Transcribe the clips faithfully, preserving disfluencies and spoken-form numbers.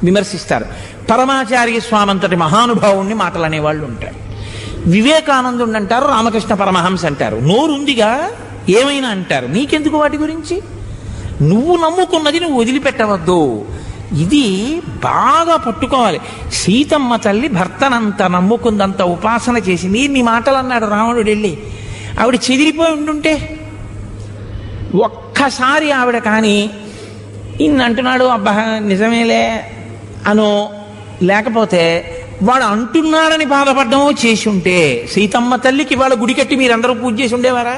విమర్శిస్తారు. పరమాచార్య స్వామి అంతటి మహానుభావుణ్ణి మాటలు అనేవాళ్ళు ఉంటారు. వివేకానందుడు అంటారు, రామకృష్ణ పరమహంస అంటారు. నోరుందిగా ఏమైనా అంటారు. నీకెందుకు వాటి గురించి? నువ్వు నమ్ముకున్నది నువ్వు వదిలిపెట్టవద్దు. ఇది బాగా పట్టుకోవాలి. సీతమ్మ తల్లి భర్తనంత నమ్ముకుందంత ఉపాసన చేసింది. నీ మాటలు అన్నాడు రావణుడు వెళ్ళి. ఆవిడ చెదిరిపోయి ఉండుంటే, ఒక్కసారి ఆవిడ కానీ ఇన్ని అంటున్నాడు అబ్బా నిజమేలే అనో, లేకపోతే వాడు అంటున్నాడని బాధపడ్డమో చేసి ఉంటే సీతమ్మ తల్లికి వాళ్ళ గుడి కట్టి మీరందరూ పూజ చేసి ఉండేవారా?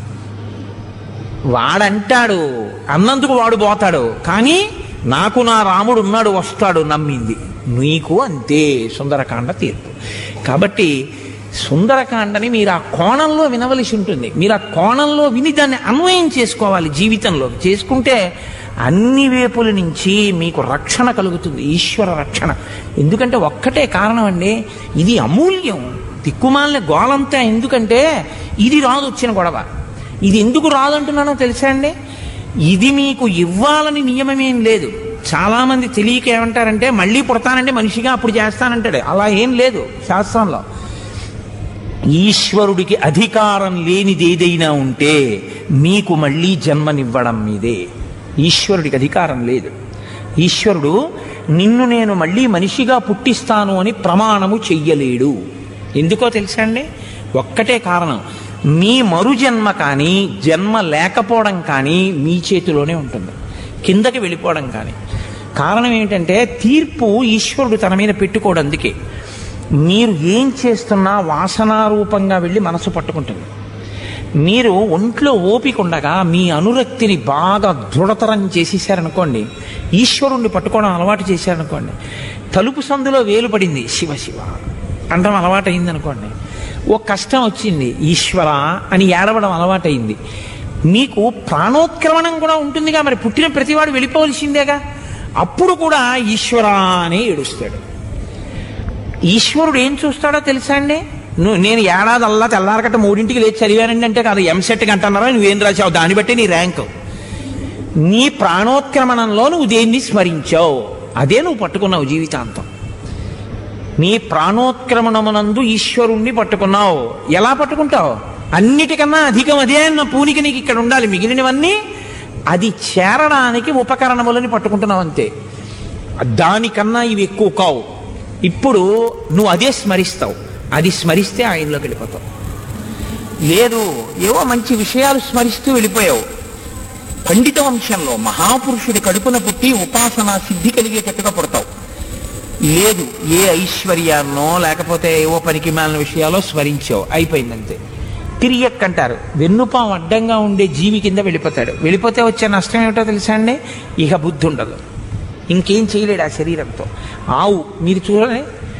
వాడంటాడు అన్నందుకు వాడు పోతాడు, కానీ నాకు నా రాముడు ఉన్నాడు వస్తాడు నమ్మింది. నీకు అంతే సుందరకాండ తీర్పు. కాబట్టి సుందరకాండని మీరు ఆ కోణంలో వినవలసి ఉంటుంది. మీరు ఆ కోణంలో విని దాన్ని అన్వయం చేసుకోవాలి జీవితంలో. చేసుకుంటే అన్ని వేపుల నుంచి మీకు రక్షణ కలుగుతుంది, ఈశ్వర రక్షణ. ఎందుకంటే ఒక్కటే కారణం అండి, ఇది అమూల్యం. దిక్కుమాలిన గోలంతా ఎందుకంటే ఇది రాదు వచ్చిన గొడవ. ఇది ఎందుకు రాదంటున్నానో తెలుసా అండి? ఇది మీకు ఇవ్వాలని నియమమేం లేదు. చాలామంది తెలియక ఏమంటారంటే మళ్ళీ పుడతానంటే మనిషిగా అప్పుడు చేస్తానంటాడు. అలా ఏం లేదు శాస్త్రంలో. ఈశ్వరుడికి అధికారం లేనిది ఏదైనా ఉంటే మీకు మళ్ళీ జన్మనివ్వడం మీదే. ఈశ్వరుడికి అధికారం లేదు. ఈశ్వరుడు నిన్ను నేను మళ్ళీ మనిషిగా పుట్టిస్తాను అని ప్రమాణము చెయ్యలేడు. ఎందుకో తెలుసా అండి? ఒక్కటే కారణం, మీ మరు జన్మ కానీ జన్మ లేకపోవడం కానీ మీ చేతిలోనే ఉంటుంది, కిందకి వెళ్ళిపోవడం కానీ. కారణం ఏంటంటే తీర్పు ఈశ్వరుడు తన మీద పెట్టుకోవడం. అందుకే మీరు ఏం చేస్తున్నా వాసనారూపంగా వెళ్ళి మనసు పట్టుకుంటుంది. మీరు ఒంట్లో ఓపిక ఉండగా మీ అనురక్తిని బాగా దృఢతరం చేసేసారనుకోండి, ఈశ్వరుణ్ణి పట్టుకోవడం అలవాటు చేశారనుకోండి, తలుపు సందులో వేలు పడింది శివ శివ అంటాం అలవాటు అయింది అనుకోండి, ఓ కష్టం వచ్చింది ఈశ్వర అని ఏడవడం అలవాటైంది. మీకు ప్రాణోత్క్రమణం కూడా ఉంటుందిగా, మరి పుట్టిన ప్రతివాడు వెళ్ళిపోవలసిందేగా. అప్పుడు కూడా ఈశ్వర అని ఏడుస్తాడు. ఈశ్వరుడు ఏం చూస్తాడో తెలుసా అండి? నువ్వు నేను ఏడాది అల్లా తెల్లారకట్ట మూడింటికి లేచి చదివానండి అంటే కాదు, ఎంసెట్కి అంటున్నారా నువ్వేం రాసావు దాన్ని బట్టి నీ ర్యాంకు. నీ ప్రాణోత్క్రమణంలో నువ్వు దేన్ని స్మరించావు అదే నువ్వు పట్టుకున్నావు జీవితాంతం. నీ ప్రాణోత్క్రమణమునందు ఈశ్వరుణ్ణి పట్టుకున్నావు. ఎలా పట్టుకుంటావు? అన్నిటికన్నా అధికం అదే అన్న పూనికి నీకు ఇక్కడ ఉండాలి. మిగిలినవన్నీ అది చేరడానికి ఉపకరణములని పట్టుకుంటున్నావు అంతే. దానికన్నా ఇవి ఎక్కువ కావు. ఇప్పుడు నువ్వు అదే స్మరిస్తావు, అది స్మరిస్తే ఆయనలోకి వెళ్ళిపోతావు. లేదు ఏవో మంచి విషయాలు స్మరిస్తూ వెళ్ళిపోయావు. పండిత వంశంలో మహాపురుషుడి కడుపున పుట్టి ఉపాసన సిద్ధి కలిగేటట్టుగా పుడతావు. లేదు ఏ ఐశ్వర్యాన్నో లేకపోతే ఏవో పనికి మాలిన విషయాలో స్మరించావు, అయిపోయిందంతే. తిరియక్కంటారు, వెన్నుపాం అడ్డంగా ఉండే జీవి కింద వెళ్ళిపోతాడు. వెళ్ళిపోతే వచ్చే నష్టం ఏమిటో తెలుసా అండి? ఇక బుద్ధి ఉండదు, ఇంకేం చేయలేడు ఆ శరీరంతో. ఆవు మీరు చూడండి,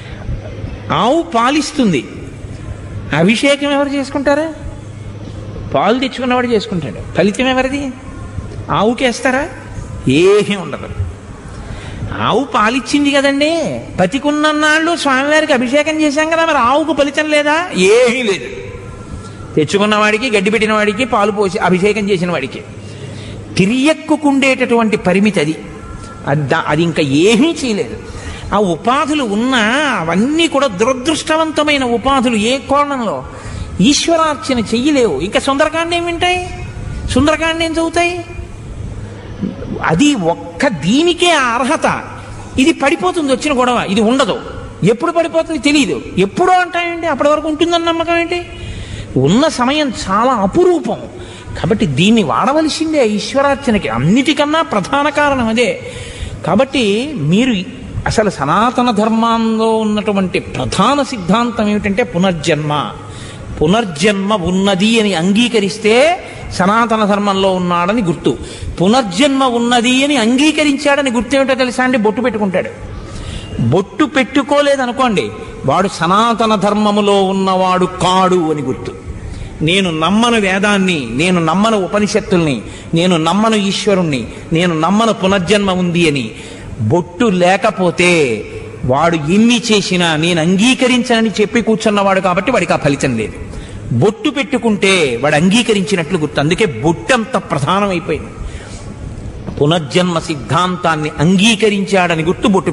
ఆవు పాలిస్తుంది, అభిషేకం ఎవరు చేసుకుంటారా? పాలు తెచ్చుకున్నవాడు చేసుకుంటాడు. ఫలితం ఎవరిది? ఆవుకేస్తారా? ఏమీ ఉండదు. ఆవు పాలిచ్చింది కదండి, బతికున్నన్నాళ్ళు స్వామివారికి అభిషేకం చేశాం కదా, మరి ఆవుకు ఫలితం లేదా? ఏమీ లేదు. తెచ్చుకున్న వాడికి, గడ్డి పెట్టిన వాడికి, పాలు పోసి అభిషేకం చేసిన వాడికి. తిరియక్కుకుండేటటువంటి పరిమితి అది. అది ఇంకా ఏమీ చేయలేదు. ఆ ఉపాధులు ఉన్నా అవన్నీ కూడా దురదృష్టవంతమైన ఉపాధులు. ఏ కోణంలో ఈశ్వరార్చన చెయ్యలేవు. ఇంకా సుందరకాండ ఏమి వింటాయి? సుందరకాండ ఏం చదువుతాయి? అది ఒక్క దీనికే అర్హత. ఇది పడిపోతుంది వచ్చిన గొడవ, ఇది ఉండదు. ఎప్పుడు పడిపోతుంది తెలియదు. ఎప్పుడో అంటాయండి, అప్పటి వరకు ఉంటుందని నమ్మకం ఏంటి? ఉన్న సమయం చాలా అపురూపం. కాబట్టి దీన్ని వాడవలసిందే ఈశ్వరార్చనకి. అన్నిటికన్నా ప్రధాన కారణం అదే. కాబట్టి మీరు అసలు సనాతన ధర్మంలో ఉన్నటువంటి ప్రధాన సిద్ధాంతం ఏమిటంటే పునర్జన్మ. పునర్జన్మ ఉన్నది అని అంగీకరిస్తే సనాతన ధర్మంలో ఉన్నాడని గుర్తు. పునర్జన్మ ఉన్నది అని అంగీకరించాడని గుర్తు ఏమిటో తెలుసా అండి? బొట్టు పెట్టుకుంటాడు. బొట్టు పెట్టుకోలేదనుకోండి, వాడు సనాతన ధర్మములో ఉన్నవాడు కాడు అని గుర్తు. నేను నమ్మను వేదాన్ని, నేను నమ్మను ఉపనిషత్తుల్ని, నేను నమ్మను ఈశ్వరుణ్ణి, నేను నమ్మను పునర్జన్మ ఉంది అని బొట్టు లేకపోతే వాడు ఎన్ని చేసినా నేను అంగీకరించనని చెప్పి కూర్చున్నవాడు కాబట్టి వాడికి ఆ ఫలితం లేదు. బొట్టు పెట్టుకుంటే వాడు అంగీకరించినట్లు గుర్తు. అందుకే బొట్టు అంత ప్రధానమైపోయింది. పునర్జన్మ సిద్ధాంతాన్ని అంగీకరించాడని గుర్తు బొట్టు